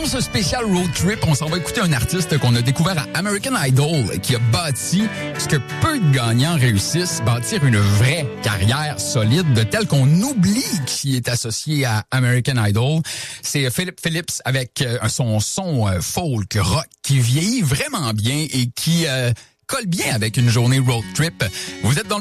dans ce spécial road trip, on s'en va écouter un artiste qu'on a découvert à American Idol qui a bâti ce que peu de gagnants réussissent, bâtir une vraie carrière solide de telle qu'on oublie qu'il est associé à American Idol. C'est Philip Phillips avec son son folk rock qui vieillit vraiment bien et qui colle bien avec une journée road trip. Vous êtes dans le